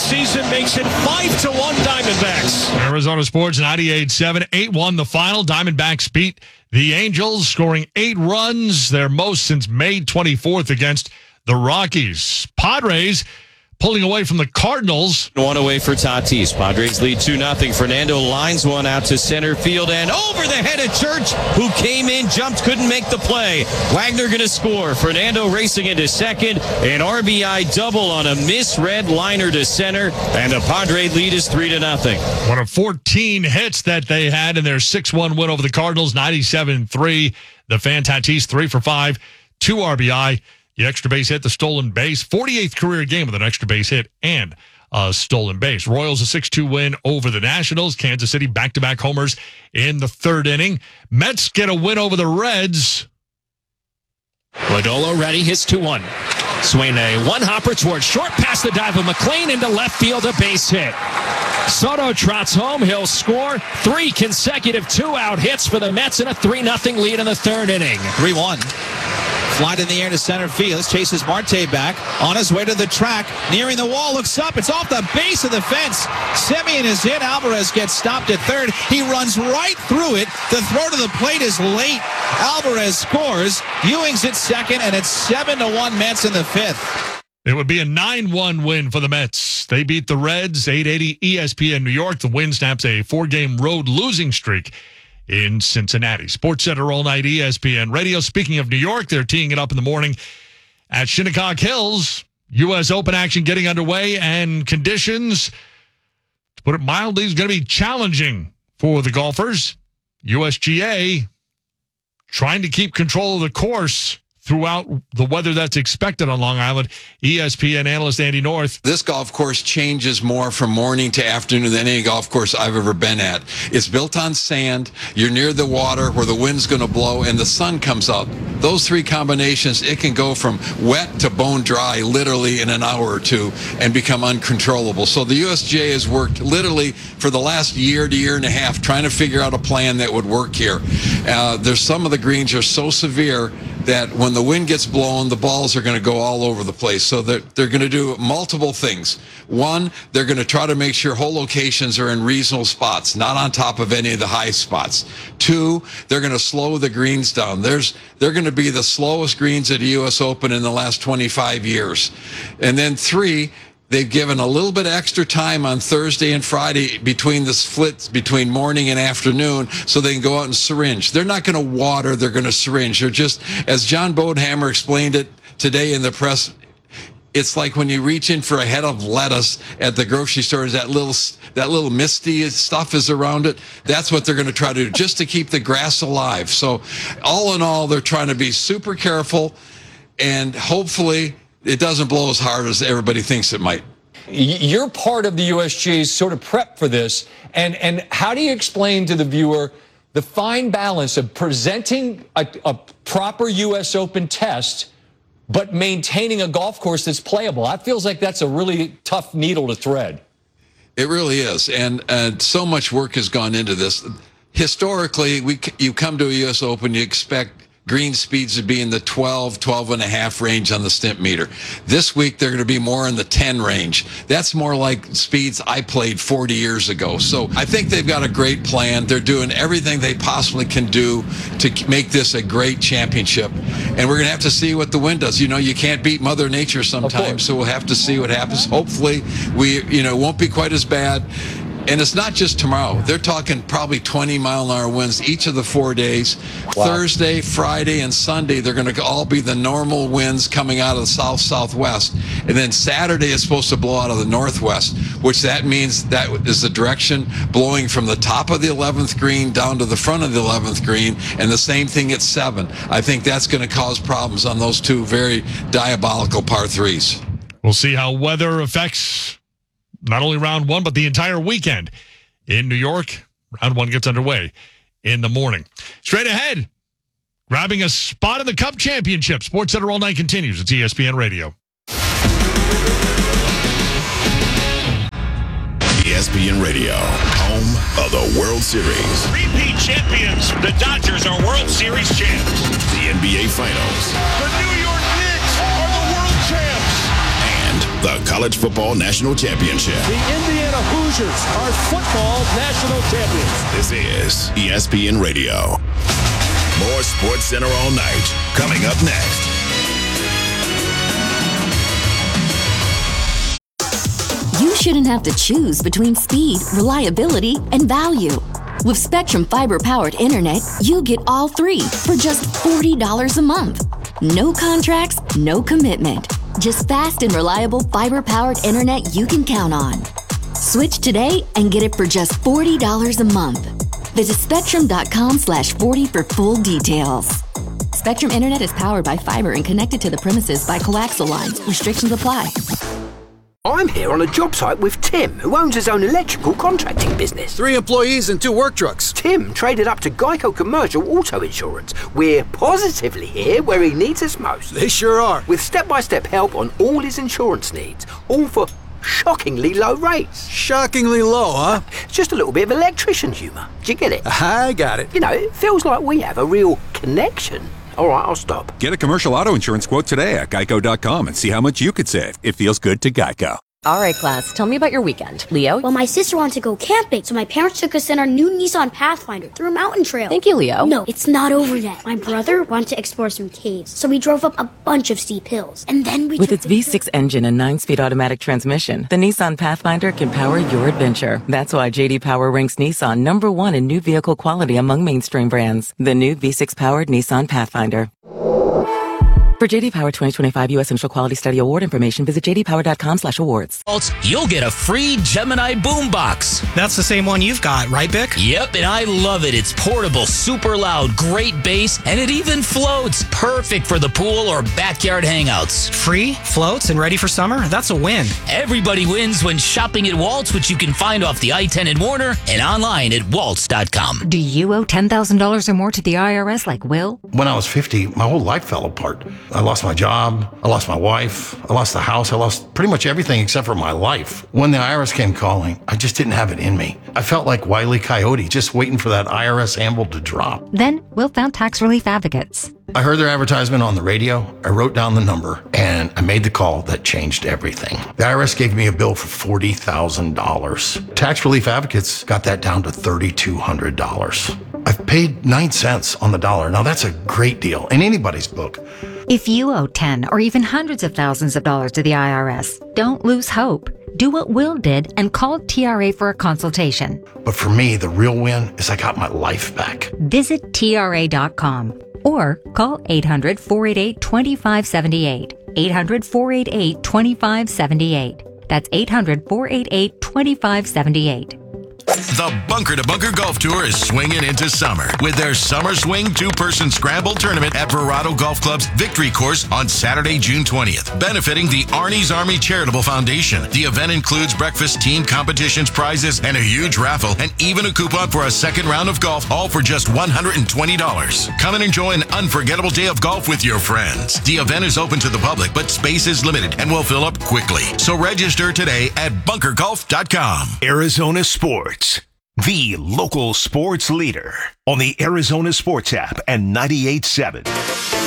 season makes it 5-1 Diamondbacks. Arizona Sports 98.7, 8-1 the final. Diamondbacks beat the Angels, scoring 8 runs, their most since May 24th against the Rockies. Padres pulling away from the Cardinals. One away for Tatis. Padres lead 2-0. Fernando lines one out to center field and over the head of Church, who came in, jumped, couldn't make the play. Wagner going to score. Fernando racing into second. An RBI double on a misread liner to center, and the Padre lead is 3-0. One of 14 hits that they had in their 6-1 win over the Cardinals, 97-3. The fan Tatis 3 for 5, 2 RBI. The extra base hit, the stolen base, 48th career game with an extra base hit and a stolen base. Royals a 6-2 win over the Nationals. Kansas City back-to-back homers in the third inning. Mets get a win over the Reds. Lodolo ready, hits 2-1. Swing a one-hopper towards short, past the dive of McLean into left field, a base hit. Soto trots home, he'll score. 3 consecutive 2-out hits for the Mets and a 3-0 lead in the third inning. 3-1. Flight in the air to center field. Chases Marte back on his way to the track. Nearing the wall, looks up. It's off the base of the fence. Semien is in. Alvarez gets stopped at third. He runs right through it. The throw to the plate is late. Alvarez scores. Ewing's at second, and it's 7-1 Mets in the fifth. It would be a 9-1 win for the Mets. They beat the Reds, 880 ESPN New York. The win snaps a 4-game road losing streak in Cincinnati. Sports Center all night, ESPN Radio. Speaking of New York, they're teeing it up in the morning at Shinnecock Hills. U.S. Open action getting underway, and conditions, to put it mildly, is going to be challenging for the golfers. USGA trying to keep control of the course throughout the weather that's expected on Long Island. ESPN analyst Andy North. This golf course changes more from morning to afternoon than any golf course I've ever been at. It's built on sand. You're near the water where the wind's going to blow and the sun comes out. Those 3 combinations, it can go from wet to bone dry literally in an hour or two and become uncontrollable. So the USGA has worked literally for the last year to year and a half trying to figure out a plan that would work here. There's some of the greens are so severe that when the wind gets blown, the balls are going to go all over the place. So they're going to do multiple things. One, they're going to try to make sure hole locations are in reasonable spots, not on top of any of the high spots. 2, they're going to slow the greens down. They're going to be the slowest greens at the U.S. Open in the last 25 years. And then 3, they've given a little bit of extra time on Thursday and Friday between the splits between morning and afternoon so they can go out and syringe. They're not going to water, they're going to syringe. They're just, as John Bodenhammer explained it today in the press, it's like when you reach in for a head of lettuce at the grocery store, that little misty stuff is around it. That's what they're going to try to do, just to keep the grass alive. So all in all, they're trying to be super careful, and hopefully it doesn't blow as hard as everybody thinks it might. You're part of the USGA's sort of prep for this. And how do you explain to the viewer the fine balance of presenting a proper U.S. Open test but maintaining a golf course that's playable? That feels like that's a really tough needle to thread. It really is. And so much work has gone into this. Historically, you come to a U.S. Open, you expect green speeds to be in the 12 and a half range on the Stimpmeter. This week, they're going to be more in the 10 range. That's more like speeds I played 40 years ago. So I think they've got a great plan. They're doing everything they possibly can do to make this a great championship. And we're going to have to see what the wind does. You know, you can't beat Mother Nature sometimes, so we'll have to see what happens. Hopefully, it won't be quite as bad. And it's not just tomorrow. They're talking probably 20-mile-an-hour winds each of the 4 days. Wow. Thursday, Friday, and Sunday, they're going to all be the normal winds coming out of the south-southwest. And then Saturday is supposed to blow out of the northwest, which that means that is the direction blowing from the top of the 11th green down to the front of the 11th green, and the same thing at 7. I think that's going to cause problems on those 2 very diabolical par 3s. We'll see how weather affects not only round 1, but the entire weekend in New York. Round 1 gets underway in the morning. Straight ahead, grabbing a spot in the Cup Championship. Sports Center all night continues. It's ESPN Radio. ESPN Radio, home of the World Series. Repeat champions, the Dodgers are World Series champs. The NBA Finals. The New York Knicks are the world champs. And the College Football National Championship. The Indiana Hoosiers are football national champions. This is ESPN Radio. More Sports Center all night. Coming up next. You shouldn't have to choose between speed, reliability, and value. With Spectrum Fiber-powered internet, you get all three for just $40 a month. No contracts, no commitment. Just fast and reliable fiber-powered internet you can count on. Switch today and get it for just $40 a month. Visit Spectrum.com/40 for full details. Spectrum Internet is powered by fiber and connected to the premises by coaxial lines. Restrictions apply. I'm here on a job site with Tim, who owns his own electrical contracting business. 3 employees and 2 work trucks. Tim traded up to Geico Commercial Auto Insurance. We're positively here where he needs us most. They sure are. With step-by-step help on all his insurance needs, all for shockingly low rates. Shockingly low, huh? Just a little bit of electrician humour. Do you get it? I got it. You know, it feels like we have a real connection. All right, I'll stop. Get a commercial auto insurance quote today at geico.com and see how much you could save. It feels good to Geico. All right, class, tell me about your weekend. Leo? Well, my sister wanted to go camping, so my parents took us in our new Nissan Pathfinder through a mountain trail. Thank you, Leo. No, it's not over yet. My brother wanted to explore some caves, so we drove up a bunch of steep hills. And then we With its V6 engine and 9-speed automatic transmission, the Nissan Pathfinder can power your adventure. That's why J.D. Power ranks Nissan #1 in new vehicle quality among mainstream brands. The new V6-powered Nissan Pathfinder. For J.D. Power 2025 U.S. Initial Quality Study Award information, visit jdpower.com/awards. You'll get a free Gemini boombox. That's the same one you've got, right, Bick? Yep, and I love it. It's portable, super loud, great bass, and it even floats. Perfect for the pool or backyard hangouts. Free, floats, and ready for summer? That's a win. Everybody wins when shopping at Waltz, which you can find off the I-10 in Warner and online at waltz.com. Do you owe $10,000 or more to the IRS like Will? When I was 50, my whole life fell apart. I lost my job, I lost my wife, I lost the house, I lost pretty much everything except for my life. When the IRS came calling, I just didn't have it in me. I felt like Wile E. Coyote, just waiting for that IRS anvil to drop. Then Will found Tax Relief Advocates. I heard their advertisement on the radio, I wrote down the number, and I made the call that changed everything. The IRS gave me a bill for $40,000. Tax Relief Advocates got that down to $3,200. I've paid 9 cents on the dollar. Now that's a great deal in anybody's book. If you owe 10 or even hundreds of thousands of dollars to the IRS, don't lose hope. Do what Will did and call TRA for a consultation. But for me, the real win is I got my life back. Visit TRA.com or call 800-488-2578. 800-488-2578. That's 800-488-2578. The Bunker to Bunker Golf Tour is swinging into summer with their Summer Swing 2-person scramble tournament at Verado Golf Club's Victory Course on Saturday, June 20th, benefiting the Arnie's Army Charitable Foundation. The event includes breakfast, team competitions, prizes, and a huge raffle, and even a coupon for a second round of golf, all for just $120. Come and enjoy an unforgettable day of golf with your friends. The event is open to the public, but space is limited and will fill up quickly. So register today at bunkergolf.com. Arizona Sports, the local sports leader on the Arizona Sports app and 98.7.